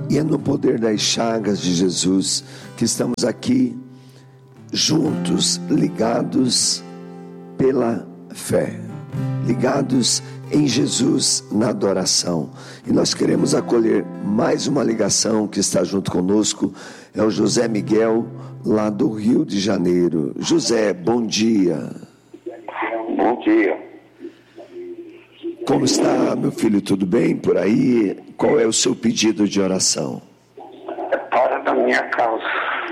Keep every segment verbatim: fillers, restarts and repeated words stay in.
E é no poder das chagas de Jesus que estamos aqui juntos, ligados pela fé, ligados em Jesus na adoração. E nós queremos acolher mais uma ligação que está junto conosco, é o José Miguel, lá do Rio de Janeiro. José, bom dia. Bom dia. Como está, meu filho? Tudo bem por aí? Qual é o seu pedido de oração? É para da minha casa.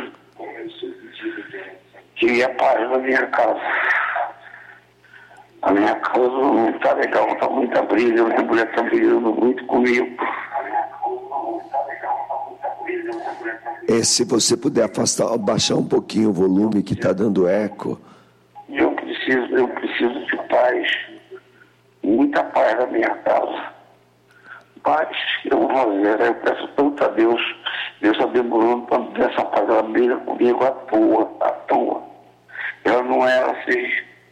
Queria paz da minha casa. A minha casa não está legal, está muita briga. Minha mulher está brigando muito comigo. É, se você puder afastar, baixar um pouquinho o volume que está dando eco. Eu preciso, eu preciso de paz. Muita paz na minha casa. Paz, eu vou fazer. Eu peço tanto a Deus. Deus está demorando para me dar essa paz. Ela briga comigo à toa, à toa. Ela não era assim.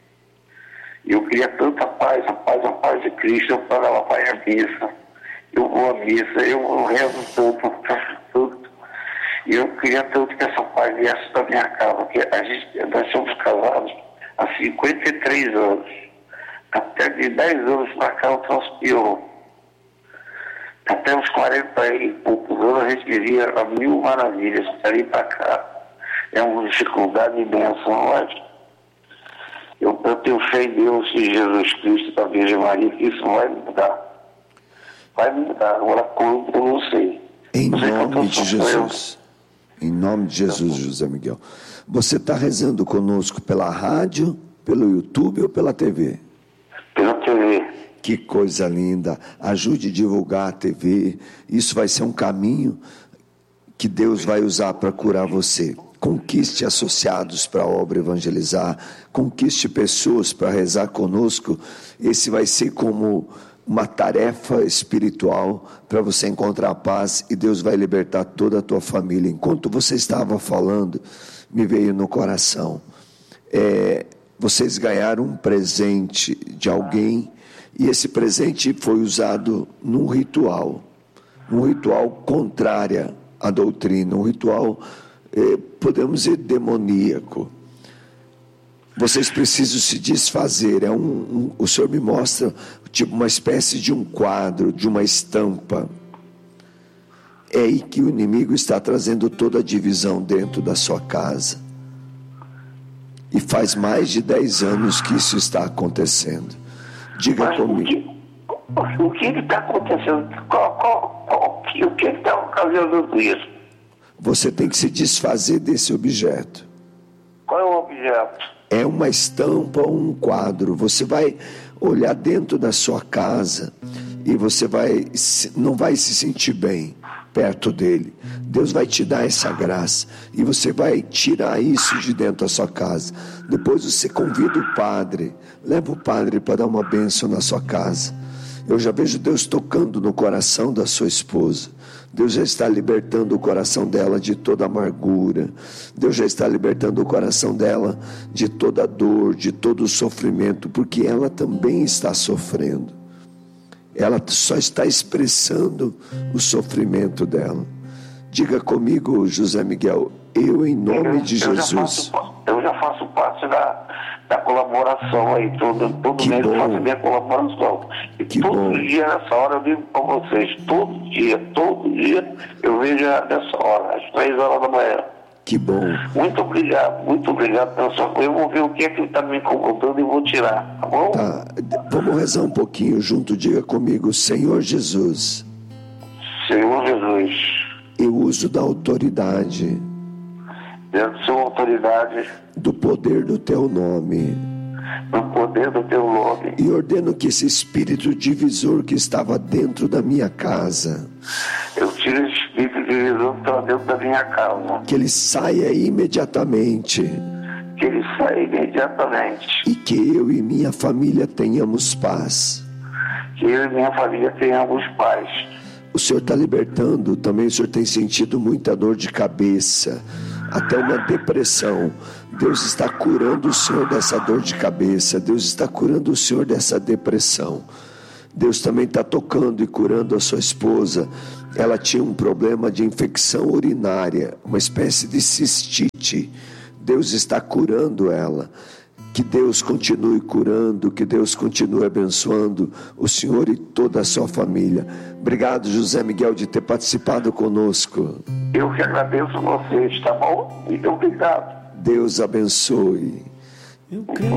Eu queria tanta paz, a paz, a paz de Cristo. Eu falo, ela vai à missa. Eu vou à missa, eu rezo tanto, faço tanto. E eu queria tanto que essa paz viesse da minha casa. Porque a gente, nós somos casados há cinquenta e três anos. Até de dez anos para cá o troço piorou. Até uns quarenta e poucos anos a gente vivia a mil maravilhas. Dali para cá é uma dificuldade imensa, mas eu, eu tenho fé em Deus e Jesus Cristo, da Virgem Maria, que isso vai mudar. Vai mudar. Agora quando, eu não sei. Em não sei nome de Jesus. Em nome de Jesus, José Miguel. Você está rezando conosco pela rádio, pelo YouTube ou pela T V? Pela T V. Que coisa linda. Ajude a divulgar a T V. Isso vai ser um caminho que Deus vai usar para curar você. Conquiste associados para a obra evangelizar. Conquiste pessoas para rezar conosco. Esse vai ser como uma tarefa espiritual para você encontrar paz, e Deus vai libertar toda a tua família. Enquanto você estava falando, me veio no coração. É, vocês ganharam um presente de alguém, e esse presente foi usado num ritual, um ritual contrário à doutrina, um ritual, eh, podemos dizer, demoníaco. Vocês precisam se desfazer. É um, um, o Senhor me mostra tipo uma espécie de um quadro, de uma estampa. É aí que o inimigo está trazendo toda a divisão dentro da sua casa. E faz mais de dez anos que isso está acontecendo. Diga Mas comigo. O que está acontecendo? Qual, qual, qual, o que está ocasionando isso? Você tem que se desfazer desse objeto. Qual é o objeto? É uma estampa ou um quadro. Você vai olhar dentro da sua casa e você vai, não vai se sentir bem perto dele. Deus vai te dar essa graça e você vai tirar isso de dentro da sua casa. Depois você convida o padre, leva o padre para dar uma bênção na sua casa. Eu já vejo Deus tocando no coração da sua esposa. Deus já está libertando o coração dela de toda amargura. Deus já está libertando o coração dela de toda dor, de todo o sofrimento, porque ela também está sofrendo. Ela só está expressando o sofrimento dela. Diga comigo, José Miguel, eu em nome eu, de eu Jesus. Já faço, eu já faço parte da, da colaboração aí, todo, todo Que mês bom. eu faço minha colaboração. E Que todo bom. dia nessa hora eu digo para vocês, todo dia, todo dia eu vejo nessa hora, às três horas da manhã. Que bom. Muito obrigado, muito obrigado pela sua coisa. Eu vou ver o que é que está me incomodando e vou tirar, tá bom? Tá. Vamos rezar um pouquinho junto. Diga comigo, Senhor Jesus, Senhor Jesus, eu uso da autoridade, dentro da sua autoridade, do poder do teu nome, no poder do teu nome, e ordeno que esse espírito divisor que estava dentro da minha casa, eu tiro esse espírito divisor que está dentro da minha casa, que ele saia imediatamente, que ele saia imediatamente, e que eu e minha família tenhamos paz. que eu e minha família tenhamos paz. O Senhor está libertando, também o Senhor tem sentido muita dor de cabeça, até uma depressão. Deus está curando o Senhor dessa dor de cabeça, Deus está curando o Senhor dessa depressão. Deus também está tocando e curando a sua esposa. Ela tinha um problema de infecção urinária, uma espécie de cistite. Deus está curando ela. Que Deus continue curando, que Deus continue abençoando o senhor e toda a sua família. Obrigado, José Miguel, de ter participado conosco. Eu que agradeço vocês, tá bom? Muito obrigado. Deus abençoe. Eu creio.